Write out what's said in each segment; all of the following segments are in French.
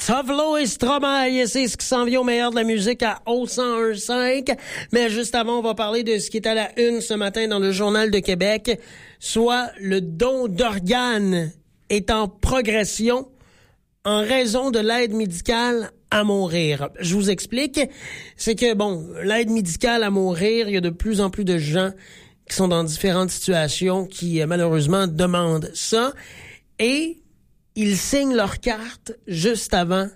Tovlo et Stromae, c'est ce qui s'en vient au meilleur de la musique à O101.5. Mais juste avant, on va parler de ce qui est à la une ce matin dans le Journal de Québec, soit le don d'organes est en progression en raison de l'aide médicale à mourir. Je vous explique, c'est que, l'aide médicale à mourir, il y a de plus en plus de gens qui sont dans différentes situations qui, malheureusement, demandent ça. Et ils signent leur carte juste avant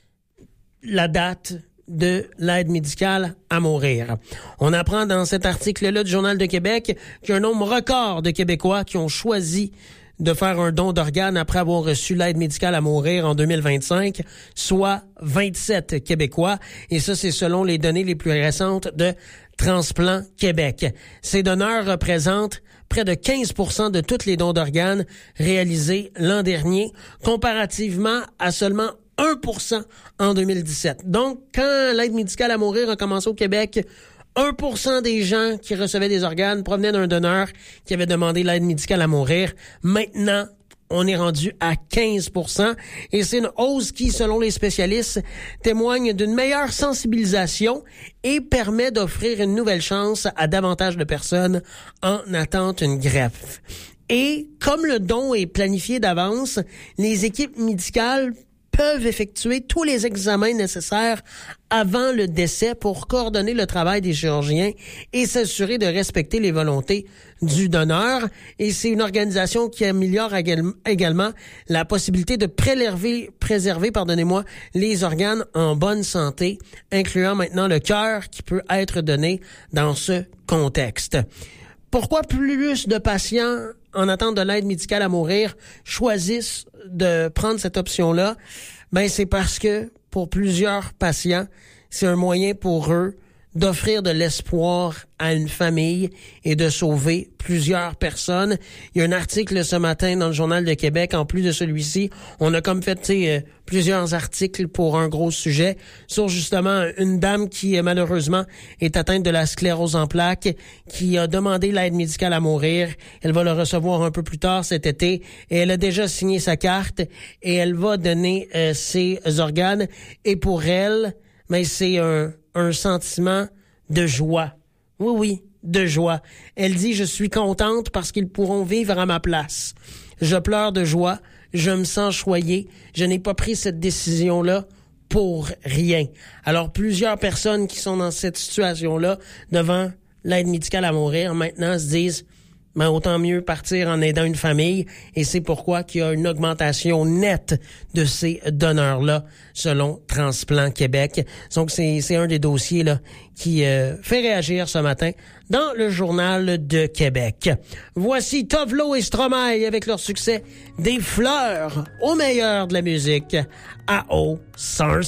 la date de l'aide médicale à mourir. On apprend dans cet article-là du Journal de Québec qu'il y a un nombre record de Québécois qui ont choisi de faire un don d'organes après avoir reçu l'aide médicale à mourir en 2025, soit 27 Québécois. Et ça, c'est selon les données les plus récentes de Transplant Québec. Ces donneurs représentent près de 15% de tous les dons d'organes réalisés l'an dernier, comparativement à seulement 1% en 2017. Donc, quand l'aide médicale à mourir a commencé au Québec, 1% des gens qui recevaient des organes provenaient d'un donneur qui avait demandé l'aide médicale à mourir. Maintenant, on est rendu à 15%. Et c'est une hausse qui, selon les spécialistes, témoigne d'une meilleure sensibilisation et permet d'offrir une nouvelle chance à davantage de personnes en attente d'une greffe. Et comme le don est planifié d'avance, les équipes médicales peuvent effectuer tous les examens nécessaires avant le décès pour coordonner le travail des chirurgiens et s'assurer de respecter les volontés du donneur. Et c'est une organisation qui améliore également la possibilité de préserver les organes en bonne santé, incluant maintenant le cœur qui peut être donné dans ce contexte. Pourquoi plus de patients en attente de l'aide médicale à mourir choisissent de prendre cette option-là? C'est parce que pour plusieurs patients, c'est un moyen pour eux d'offrir de l'espoir à une famille et de sauver plusieurs personnes. Il y a un article ce matin dans le Journal de Québec. En plus de celui-ci, on a comme fait plusieurs articles pour un gros sujet sur justement une dame qui malheureusement est atteinte de la sclérose en plaques, qui a demandé l'aide médicale à mourir. Elle va le recevoir un peu plus tard cet été et elle a déjà signé sa carte et elle va donner ses organes. Et pour elle, c'est un sentiment de joie. Oui, de joie. Elle dit, je suis contente parce qu'ils pourront vivre à ma place. Je pleure de joie, je me sens choyée, je n'ai pas pris cette décision-là pour rien. Alors, plusieurs personnes qui sont dans cette situation-là, devant l'aide médicale à mourir, maintenant se disent, autant mieux partir en aidant une famille, et c'est pourquoi qu'il y a une augmentation nette de ces donneurs-là, selon Transplant Québec. Donc, c'est un des dossiers là qui fait réagir ce matin dans le Journal de Québec. Voici Tovlo et Stromae avec leur succès Des fleurs au meilleur de la musique à O105.